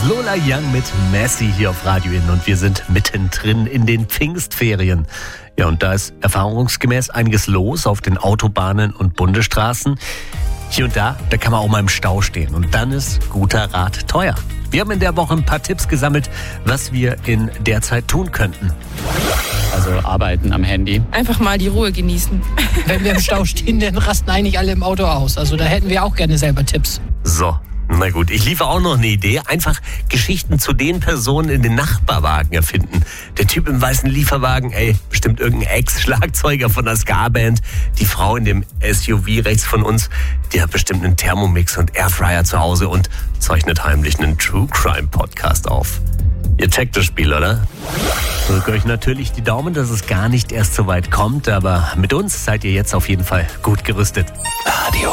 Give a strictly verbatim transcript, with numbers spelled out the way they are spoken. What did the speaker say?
Lola Young mit Messi hier auf Radio Inn und wir sind mittendrin in den Pfingstferien. Ja, und da ist erfahrungsgemäß einiges los auf den Autobahnen und Bundesstraßen. Hier und da, da kann man auch mal im Stau stehen und dann ist guter Rat teuer. Wir haben in der Woche ein paar Tipps gesammelt, was wir in der Zeit tun könnten. Also arbeiten am Handy. Einfach mal die Ruhe genießen. Wenn wir im Stau stehen, dann rasten eigentlich alle im Auto aus. Also da hätten wir auch gerne selber Tipps. So, na gut, ich liefere auch noch eine Idee. Einfach Geschichten zu den Personen in den Nachbarwagen erfinden. Der Typ im weißen Lieferwagen, ey, bestimmt irgendein Ex-Schlagzeuger von der Ska-Band. Die Frau in dem S U V rechts von uns, die hat bestimmt einen Thermomix und Airfryer zu Hause und zeichnet heimlich einen True-Crime-Podcast auf. Ihr checkt das Spiel, oder? Drückt euch natürlich die Daumen, dass es gar nicht erst so weit kommt, aber mit uns seid ihr jetzt auf jeden Fall gut gerüstet. Radio